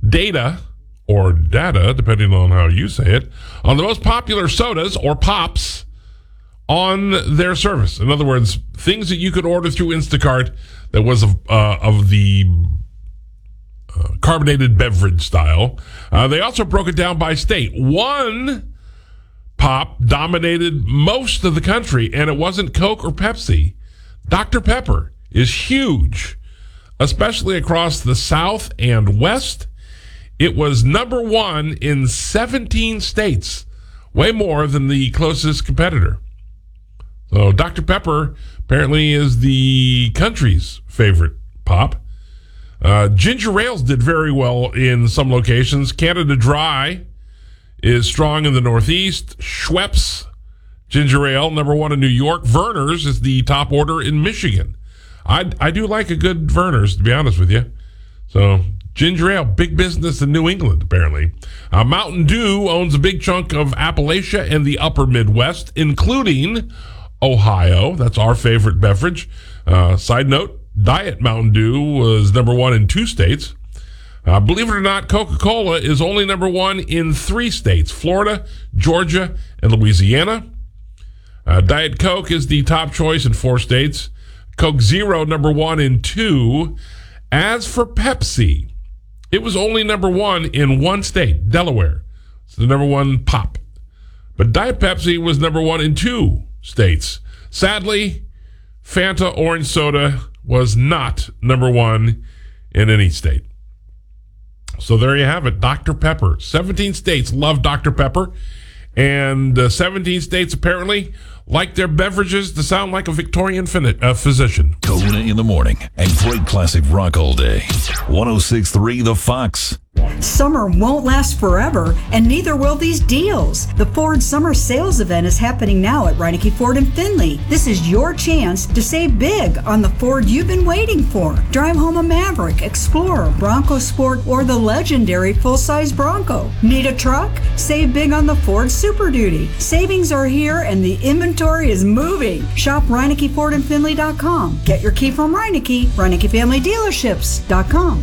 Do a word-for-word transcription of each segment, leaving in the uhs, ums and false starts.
data or data, depending on how you say it, on the most popular sodas or pops on their service. In other words, things that you could order through Instacart that was of, uh, of the uh, carbonated beverage style. Uh, they also broke it down by state. One pop dominated most of the country, and it wasn't Coke or Pepsi. Doctor Pepper is huge, especially across the South and West. It was number one in seventeen states, way more than the closest competitor. So Doctor Pepper apparently is the country's favorite pop. Uh, ginger ales did very well in some locations. Canada Dry is strong in the Northeast. Schweppes ginger ale, number one in New York. Vernors is the top order in Michigan. I, I do like a good Vernors, to be honest with you. So ginger ale, big business in New England, apparently. Uh, Mountain Dew owns a big chunk of Appalachia and the upper Midwest, including Ohio. That's our favorite beverage. Uh, side note, Diet Mountain Dew was number one in two states. Uh, believe it or not, Coca-Cola is only number one in three states, Florida, Georgia, and Louisiana. Uh, Diet Coke is the top choice in four states. Coke Zero, number one in two. As for Pepsi, it was only number one in one state, Delaware. It's the number one pop. But Diet Pepsi was number one in two states. Sadly, Fanta Orange Soda was not number one in any state. So there you have it, Doctor Pepper. seventeen states love Doctor Pepper, and uh, seventeen states apparently like their beverages to sound like a Victorian fin- uh, physician. Kona in the morning and great classic rock all day. one oh six point three The Fox. Summer won't last forever, and neither will these deals. The Ford Summer Sales Event is happening now at Reineke Ford in Findlay. This is your chance to save big on the Ford you've been waiting for. Drive home a Maverick, Explorer, Bronco Sport, or the legendary full-size Bronco. Need a truck? Save big on the Ford Super Duty. Savings are here, and the inventory is moving. Shop Reineke Ford in Findlay dot com. Get your key from Reineke, Reineke Family Dealerships dot com.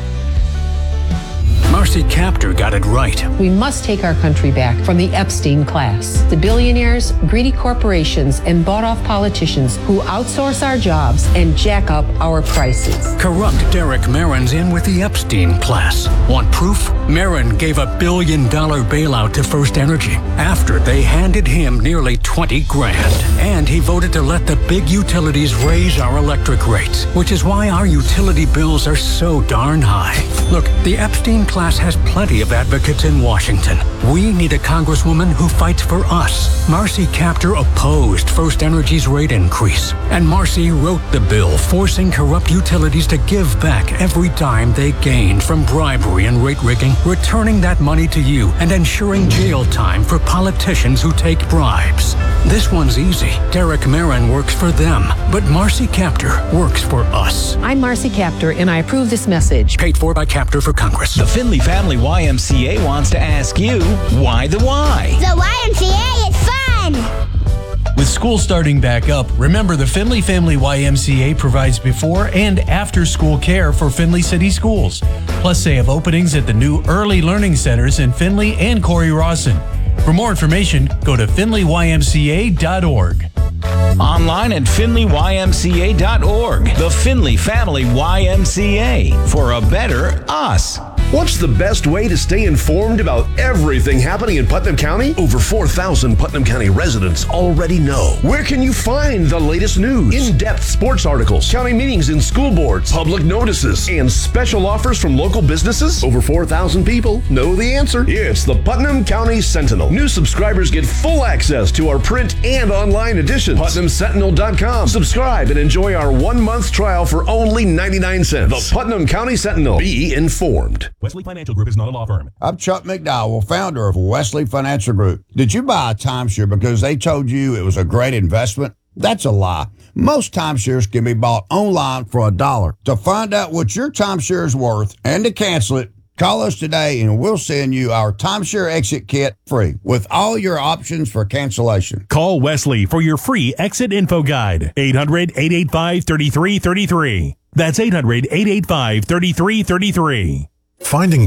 Marcy Kaptur got it right. We must take our country back from the Epstein class. The billionaires, greedy corporations, and bought-off politicians who outsource our jobs and jack up our prices. Corrupt Derek Marin's in with the Epstein class. Want proof? Marin gave a billion-dollar bailout to First Energy after they handed him nearly twenty grand. And he voted to let the big utilities raise our electric rates, which is why our utility bills are so darn high. Look, the Epstein class has plenty of advocates in Washington. We need a congresswoman who fights for us. Marcy Kaptur opposed First Energy's rate increase, and Marcy wrote the bill forcing corrupt utilities to give back every dime they gained from bribery and rate rigging, returning that money to you and ensuring jail time for politicians who take bribes. This one's easy. Derek Marin works for them, but Marcy Kaptur works for us. I'm Marcy Kaptur, and I approve this message. Paid for by Kaptur for Congress. The Findlay Family Y M C A wants to ask you, why the why? The Y M C A is fun! With school starting back up, remember the Findlay Family Y M C A provides before and after school care for Findlay City Schools. Plus, they have openings at the new Early Learning Centers in Findlay and Corey Rawson. For more information, go to findlay y m c a dot org. Online at findlay y m c a dot org. The Findlay Family Y M C A, for a better us. What's the best way to stay informed about everything happening in Putnam County? Over four thousand Putnam County residents already know. Where can you find the latest news? In-depth sports articles, county meetings and school boards, public notices, and special offers from local businesses? Over four thousand people know the answer. It's the Putnam County Sentinel. New subscribers get full access to our print and online editions. putnam sentinel dot com. Subscribe and enjoy our one-month trial for only ninety-nine cents. The Putnam County Sentinel. Be informed. Wesley Financial Group is not a law firm. I'm Chuck McDowell, founder of Wesley Financial Group. Did you buy a timeshare because they told you it was a great investment? That's a lie. Most timeshares can be bought online for a dollar. To find out what your timeshare is worth and to cancel it, call us today and we'll send you our timeshare exit kit free with all your options for cancellation. Call Wesley for your free exit info guide. eight hundred, eight eight five, three three three three. That's eight hundred, eight eight five, three three three three. Finding